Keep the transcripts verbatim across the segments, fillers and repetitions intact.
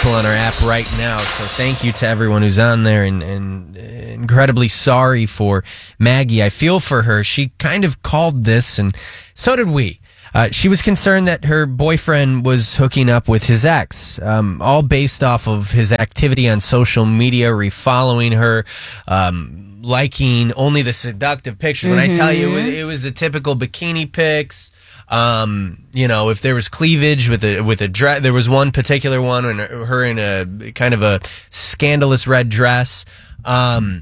people on our app right now. So thank you to everyone who's on there, and, and incredibly sorry for Maggie. I feel for her. She kind of called this, and so did we. Uh, she was concerned that her boyfriend was hooking up with his ex, um, all based off of his activity on social media, refollowing her, um, liking only the seductive pictures. When mm-hmm. I tell you, it was, it was the typical bikini pics. Um, you know, if there was cleavage with a with a dress, there was one particular one, and her in a kind of a scandalous red dress. Um,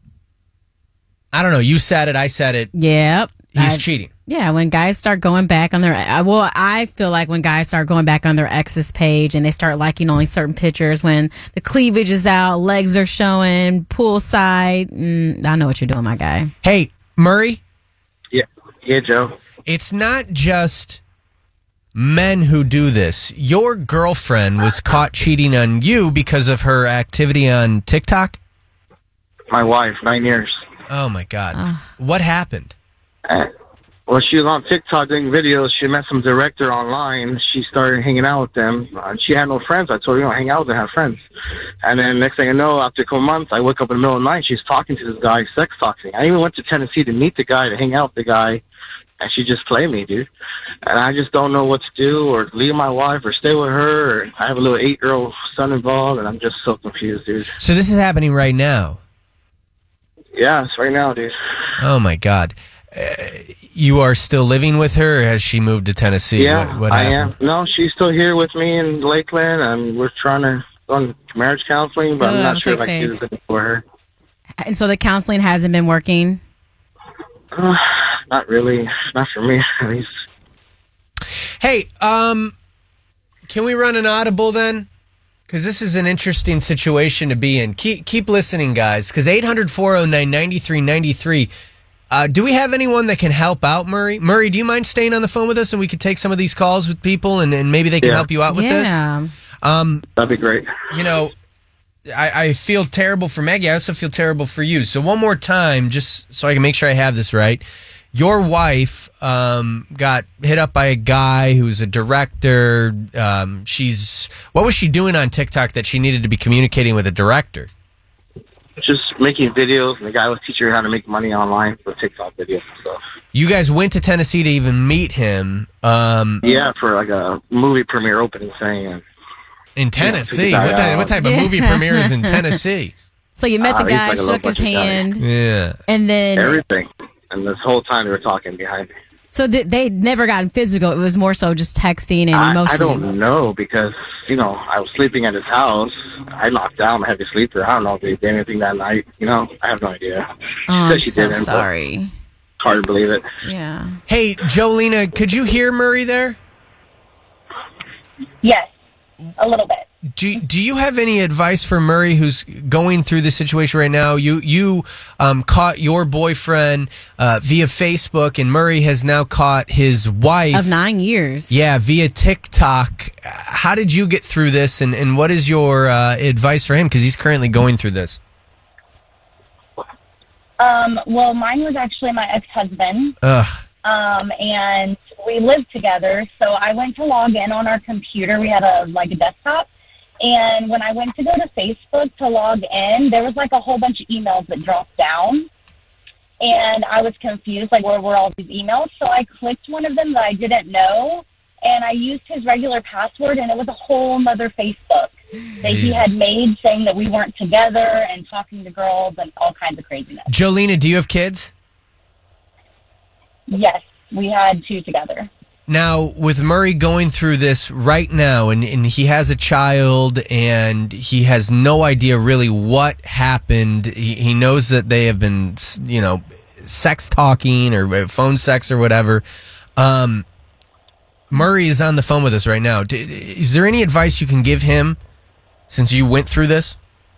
I don't know. You said it. I said it. Yep. He's I, cheating. Yeah, when guys start going back on their, well, I feel like when guys start going back on their ex's page and they start liking only certain pictures, when the cleavage is out, legs are showing, poolside, mm, I know what you're doing, my guy. Hey, Murray? Yeah, yeah, Joe. It's not just men who do this. Your girlfriend was caught cheating on you because of her activity on TikTok? My wife, nine years. Oh, my God. Uh. What happened? Uh, well, she was on TikTok doing videos. She met some director online. She started hanging out with them. Uh, she had no friends. I told her, you know, hang out with her, have friends. And then next thing I know, after a couple months, I wake up in the middle of the night. She's talking to this guy, sex talking. I even went to Tennessee to meet the guy, to hang out with the guy. And she just played me, dude. And I just don't know what to do, or leave my wife, or stay with her. Or I have a little eight-year-old son involved, and I'm just so confused, dude. So this is happening right now? Yeah, it's right now, dude. Oh, my God. Uh, you are still living with her, or has she moved to Tennessee? Yeah, what, what I happened? am. No, she's still here with me in Lakeland, and we're trying to go on marriage counseling, but Good, I'm not I'm sure so if I can do safe. this for her. And so the counseling hasn't been working? Uh, not really. Not for me, at least. Hey, um, can we run an audible then? Because this is an interesting situation to be in. Keep keep listening, guys, because eight hundred, four oh nine, nine three nine three. Uh, do we have anyone that can help out, Murray? Murray, do you mind staying on the phone with us, and we could take some of these calls with people, and, and maybe they can Yeah. help you out with Yeah. this? Um, That'd be great. you know, I, I feel terrible for Maggie. I also feel terrible for you. So one more time, just so I can make sure I have this right. Your wife um, got hit up by a guy who's a director. Um, she's what was she doing on TikTok that she needed to be communicating with a director? Just making videos, and the guy was teaching her how to make money online with TikTok videos and stuff. You guys went to Tennessee to even meet him. Um, Yeah, for like a movie premiere opening thing. And in Tennessee? Yeah, what, type, what type of Yeah. movie premiere is in Tennessee? So you met Uh, the he's guy, like a little shook his bunch of guy. hand, Yeah. and then... everything. And this whole time they were talking behind me. So th- they never gotten physical. It was more so just texting and I, emotional. I don't know, because, you know, I was sleeping at his house. I knocked down. I'm a heavy sleeper. I don't know if they did anything that night. You know, I have no idea. Oh, She I'm said she so didn't, but sorry. it's hard to believe it. Yeah. Hey, Jolena, could you hear Murray there? Yes, a little bit. Do do you have any advice for Murray, who's going through this situation right now? You you um, caught your boyfriend uh, via Facebook, and Murray has now caught his wife Of nine years. Yeah, via TikTok. How did you get through this, and, and what is your uh, advice for him? Because he's currently going through this. Um, well, mine was actually my ex-husband, Ugh. um, and we lived together. So I went to log in on our computer. We had a like a desktop, and when I went to go to Facebook to log in, there was like a whole bunch of emails that dropped down, and I was confused, like where were all these emails? So I clicked one of them that I didn't know, and I used his regular password, and it was a whole nother Facebook that he had made saying that we weren't together and talking to girls and all kinds of craziness. Jolena, do you have kids? Yes, we had two together. Now, with Murray going through this right now, and, and he has a child, and he has no idea really what happened. He, he knows that they have been, you know, sex talking or phone sex or whatever. Um, Murray is on the phone with us right now. D- Is there any advice you can give him since you went through this?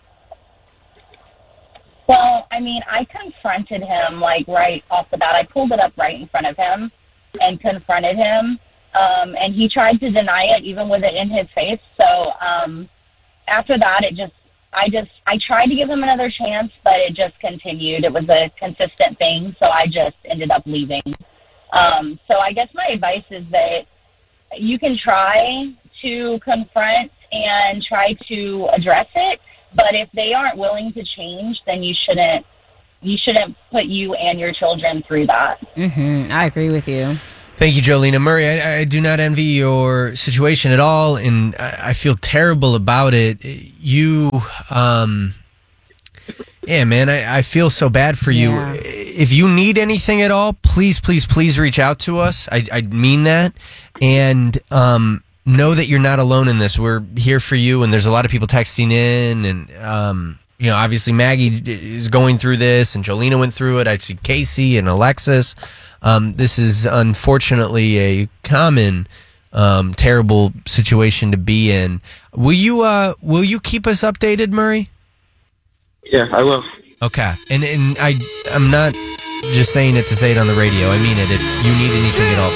Well, I mean, I confronted him, like, right off the bat. I pulled it up right in front of him and confronted him, um, and he tried to deny it, even with it in his face. So um, after that, it just, I just, I tried to give him another chance, but it just continued. It was a consistent thing, so I just ended up leaving. Um, so I guess my advice is that you can try to confront and try to address it. But if they aren't willing to change, then you shouldn't you shouldn't put you and your children through that. Mm-hmm. I agree with you. Thank you, Jolena. Murray, I, I do not envy your situation at all, and I, I feel terrible about it. You, um, yeah, man, I, I feel so bad for you. Yeah. If you need anything at all, please, please, please reach out to us. I, I mean that. And um, know that you're not alone in this. We're here for you, and there's a lot of people texting in, and um, you know, obviously Maggie is going through this, and Jolena went through it. I see Casey and Alexis. Um, this is unfortunately a common, um, terrible situation to be in. Will you, uh, will you keep us updated, Murray? Yeah, I will. Okay. And, and I, I'm not just saying it to say it on the radio. I mean it. If you need anything at all,